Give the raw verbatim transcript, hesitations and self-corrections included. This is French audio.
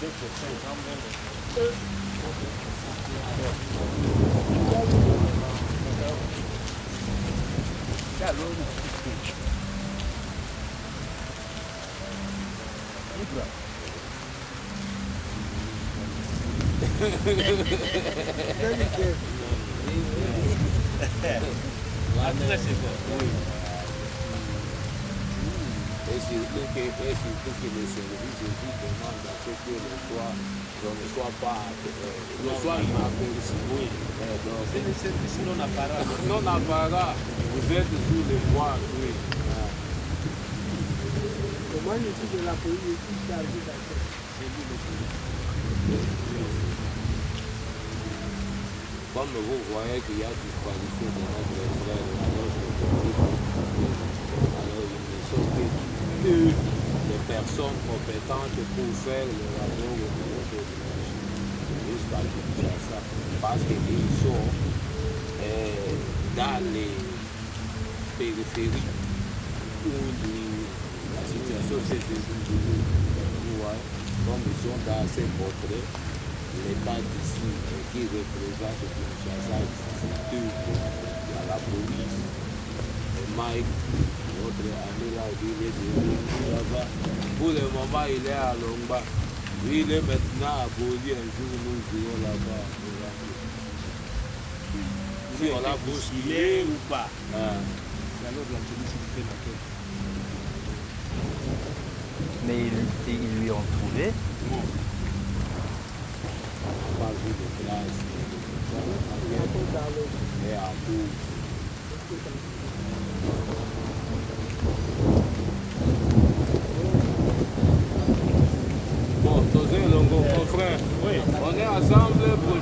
Et surtout que, et surtout que le service aussi demande à ce que le soir, on ne soit pas, euh, le soir inaperçu. Oui. C'est le service non apparat. Non apparat, vous êtes sous les voies, oui. Moi, je suis de la police, je suis chargé d'affaires. Comme vous voyez qu'il y a disparition de notre frère, alors, alors il ne sont que deux les personnes compétentes pour faire le rapport au niveau de l'énergie jusqu'à Kinshasa. Parce qu'ils sont euh, dans les périphéries où la situation s'est déroulée. Comme ils sont dans ces portraits, l'État d'ici qui représente Kinshasa, il y a la police, et Mike, notre ami là, il est devenu là-bas. Pour le moment, il est à Lomba. Il est maintenant à Boli, un jour nous irons là-bas. Si on l'a bousculé ou pas. Ah. C'est alors la police qui fait la tête. Mais ils, ils lui ont trouvé. Non. On parle de classe, et à bout. Bon, Tosé Longo, mon frère, oui. On est ensemble pour